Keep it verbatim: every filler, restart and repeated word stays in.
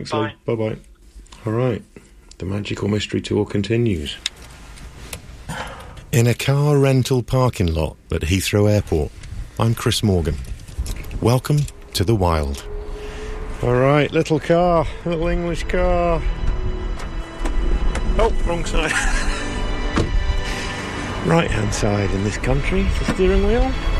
Bye. Bye-bye. All right. The Magical Mystery Tour continues. In a car rental parking lot at Heathrow Airport, I'm Chris Morgan. Welcome to the wild. All right, little car, little English car. Oh, wrong side. Right-hand side in this country, the steering wheel.